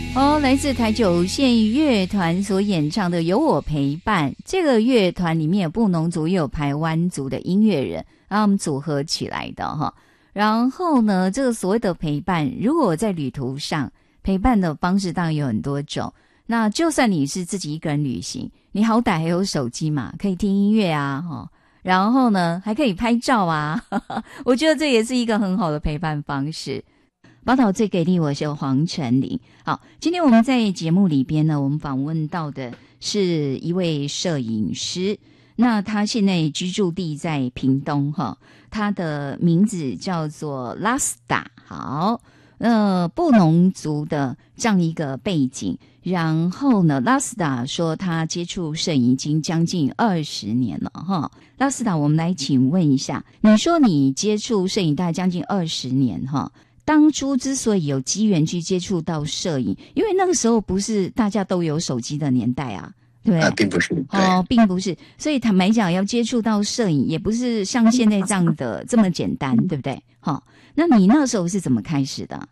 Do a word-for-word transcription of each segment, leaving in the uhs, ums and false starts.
哦，来自台九线乐团所演唱的《有我陪伴》，这个乐团里面有布农族也有排湾族的音乐人，然后我们组合起来的哈。然后呢，这个所谓的陪伴，如果在旅途上陪伴的方式当然有很多种。那就算你是自己一个人旅行，你好歹还有手机嘛，可以听音乐啊，哈。然后呢，还可以拍照啊，呵呵，我觉得这也是一个很好的陪伴方式。宝岛最给力，我是黄晨林。好，今天我们在节目里边呢，我们访问到的是一位摄影师，那他现在居住地在屏东哈，他的名字叫做拉斯达。好，呃，布农族的这样一个背景，然后呢，拉斯达说他接触摄影已经将近二十年了哈。拉斯达，我们来请问一下，你说你接触摄影大概将近二十年哈。当初之所以有机缘去接触到摄影，因为那个时候不是大家都有手机的年代啊，对不对？ 呃，并不是，对哦，并不是。所以坦白讲，要接触到摄影，也不是像现在这样的这么简单，对不对？好、哦，那你那时候是怎么开始的？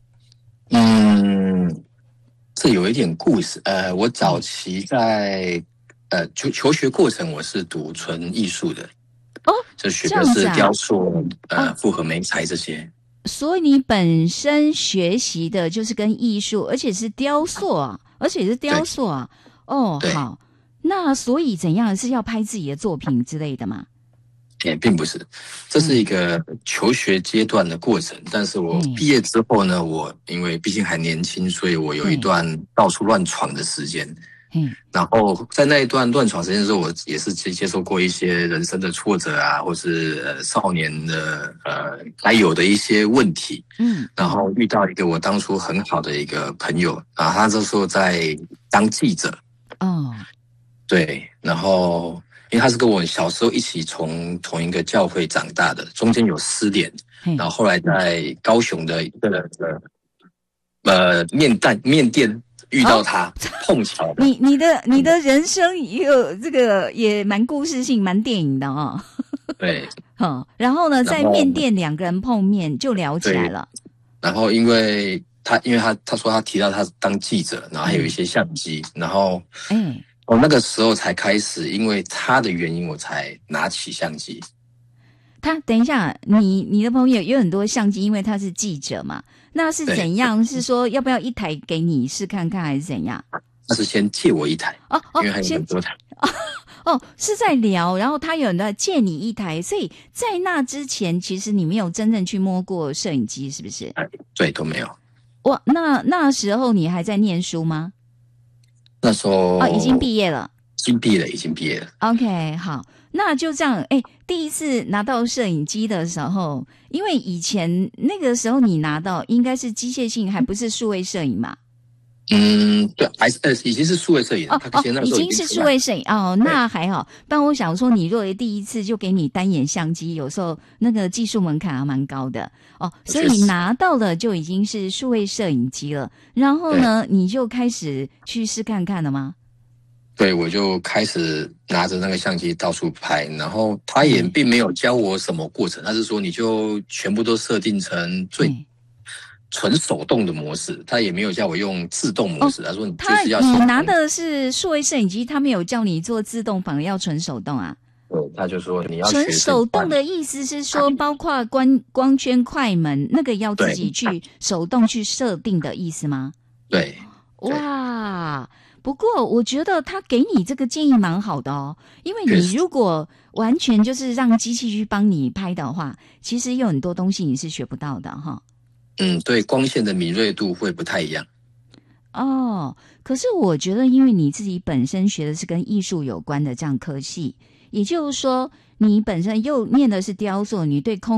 嗯，这有一点故事。呃，我早期在呃求求学过程，我是读纯艺术的， 哦， 就学的是雕塑、啊、呃复合媒材这些。 所以你本身学习的就是跟艺术，而且是雕塑啊，而且是雕塑啊。哦，好，那所以怎样是要拍自己的作品之类的吗？ 也并不是，这是一个求学阶段的过程。嗯、但是我毕业之后呢，我因为毕竟还年轻，所以我有一段到处乱闯的时间。 嗯， 然后在那一段乱闯时间的时候，我也是接受过一些人生的挫折啊，或是呃少年的呃该有的一些问题。 嗯， 然后遇到一个我当初很好的一个朋友啊，他这时候在当记者。 哦， 对，然后因为他是跟我小时候一起从同一个教会长大的，中间有失联，然后后来在高雄的一个呃面店面店。遇到他、哦、碰巧的， 你你的你的人生也有这个也蛮故事性蛮电影的哦。 对， 嗯，然后呢，在面店两个人碰面就聊起来了。 然后因为他因为他他说他提到他当记者，然后还有一些相机，嗯、然后哎，我那个时候才开始，因为他的原因我才拿起相机。 他等一下，你你的朋友有很多相机，因为他是记者嘛。那是怎样？是说要不要一台给你试看看，还是怎样？ 他是先借我一台哦哦， 因为还有很多台哦哦，是在聊，然后他有人借你一台，所以在那之前，其实你没有真正去摸过摄影机，是不是？ 哎，对，都没有。 哇，那那时候你还在念书吗？ 那时候哦，已经毕业了， 已经毕业了，已经毕业了。 OK， 好。那就这样，哎，第一次拿到摄影机的时候，因为以前那个时候你拿到应该是机械性，还不是数位摄影嘛？ 嗯，对，还是呃，已经是数位摄影了。 哦哦，已经是数位摄影哦，那还好。不然我想说，你若第一次就给你单眼相机，有时候那个技术门槛还蛮高的哦，所以你拿到的就已经是数位摄影机了。然后呢，你就开始去试看看了吗？ 对，我就开始拿着那个相机到处拍，然后他也并没有教我什么过程，他是说你就全部都设定成最纯手动的模式，他也没有叫我用自动模式，哦、他说你就是要。 你拿的是数位摄影机，他没有叫你做自动，反而要纯手动啊？ 对，他就说你要纯手动的意思是说，包括光光圈、快门那个要自己去手动去设定的意思吗？ 对， 哇。不过我觉得他给你这个建议蛮好的哦，因为你如果完全就是让机器去帮你拍的话，其实有很多东西你是学不到的哈。 嗯，对，光线的敏锐度会不太一样。 哦，可是我觉得因为你自己本身学的是跟艺术有关的这样科系，也就是说你本身又念的是雕塑，你对空